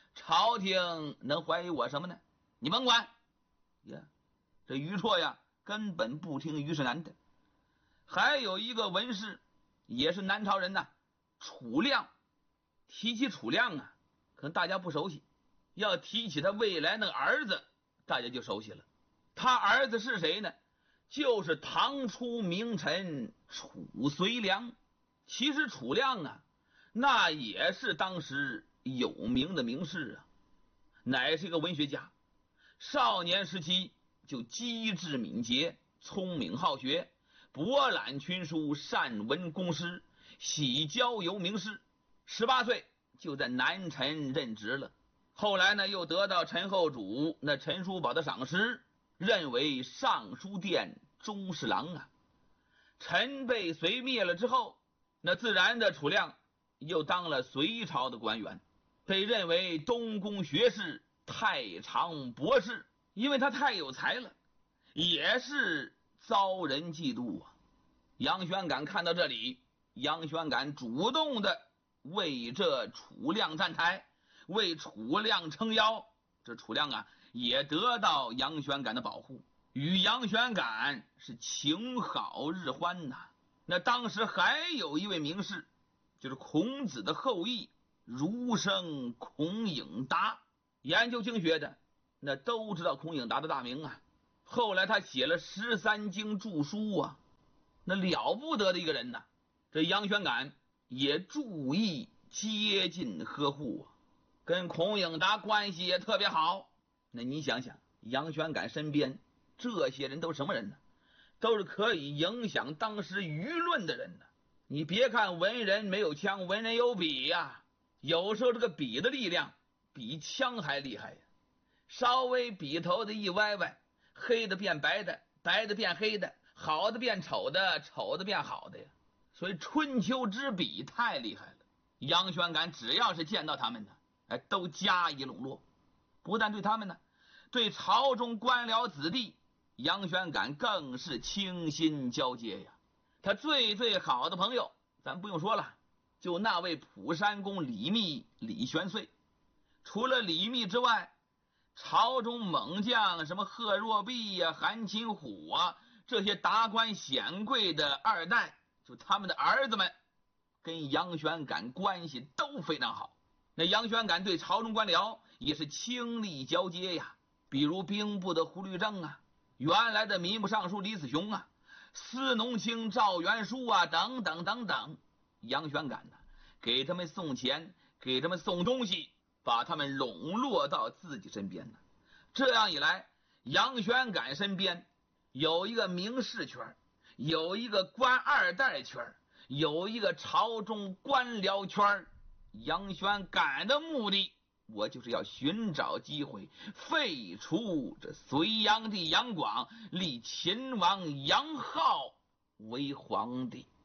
朝廷能怀疑我什么呢？你甭管。呀，这于绰呀，根本不听于世南的。还有一个文士，也是南朝人呐，楚亮。提起楚亮啊，可能大家不熟悉，要提起他未来那个儿子，大家就熟悉了。他儿子是谁呢？就是唐初名臣褚遂良。其实楚亮啊，那也是当时有名的名士啊，乃是一个文学家。少年时期就机智敏捷，聪明好学，博览群书，善文公诗，喜交游名士。18岁就在南陈任职了。后来呢，又得到陈后主那陈叔宝的赏识，任为尚书殿中侍郎啊。陈被隋灭了之后，那自然的楚亮又当了隋朝的官员，被认为东宫学士、太常博士。因为他太有才了，也是遭人嫉妒啊。杨玄感看到这里，杨玄感主动的为这楚亮站台，为楚亮撑腰。这楚亮啊，也得到杨玄感的保护，与杨玄感是情好日欢呐。那当时还有一位名士，就是孔子的后裔儒生孔颖达。研究经学的那都知道孔颖达的大名啊。后来他写了13经注书啊，那了不得的一个人呐。这杨玄感也注意接近呵护啊，跟孔颖达关系也特别好。那你想想，杨玄感身边这些人都是什么人呢？都是可以影响当时舆论的人呢。你别看文人没有枪，文人有笔呀，有时候这个笔的力量比枪还厉害呀。稍微笔头的一歪歪，黑的变白的，白的变黑的，好的变丑的，丑的变好的呀。所以春秋之笔太厉害了。杨玄感只要是见到他们呢，都加以笼络。不但对他们呢，对朝中官僚子弟，杨玄感更是倾心交接呀。他最好的朋友，咱不用说了，就那位蒲山公李密、李玄岁。除了李密之外，朝中猛将什么贺若弼呀、韩擒虎啊，这些达官显贵的二代，就他们的儿子们跟杨玄感关系都非常好。那杨玄感对朝中官僚也是倾力交接呀，比如兵部的胡律正啊，原来的民部尚书李子雄啊，司农卿赵元书啊，等等等等。杨玄感呢，给他们送钱，给他们送东西，把他们笼络到自己身边呢。这样一来，杨玄感身边有一个名士圈，有一个官二代圈，有一个朝中官僚圈。杨玄感的目的，我就是要寻找机会废除这隋炀帝杨广，立秦王杨浩为皇帝。